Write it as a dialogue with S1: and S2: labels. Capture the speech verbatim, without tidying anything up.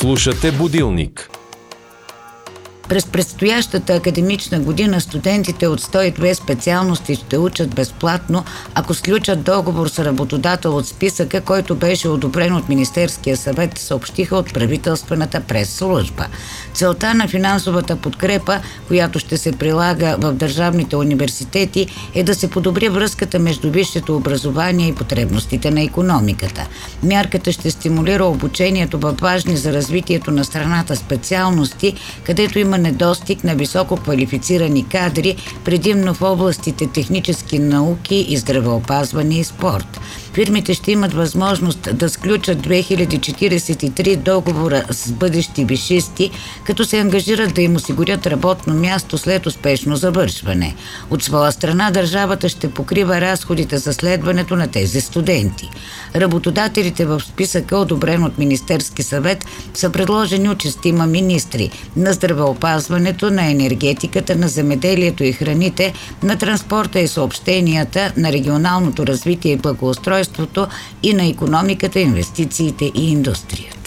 S1: Слушате Будилник.
S2: През предстоящата академична година студентите от сто и две специалности ще учат безплатно, ако сключат договор с работодател от списъка, който беше одобрен от Министерския съвет, съобщиха от правителствената прес-служба. Целта на финансовата подкрепа, която ще се прилага в държавните университети, е да се подобри връзката между висшето образование и потребностите на икономиката. Мярката ще стимулира обучението във важни за развитието на страната специалности, където има недостиг на високо квалифицирани кадри, предимно в областите технически науки и здравеопазване и спорт. Фирмите ще имат възможност да сключат две хиляди четиридесет и три договора с бъдещи висшисти, като се ангажират да им осигурят работно място след успешно завършване. От своя страна държавата ще покрива разходите за следването на тези студенти. Работодателите в списъка, одобрен от Министерски съвет, са предложени от шестима министри на здравеопазването, на енергетиката, на земеделието и храните, на транспорта и съобщенията, на регионалното развитие и благоустройството и на икономиката, инвестициите и индустрията.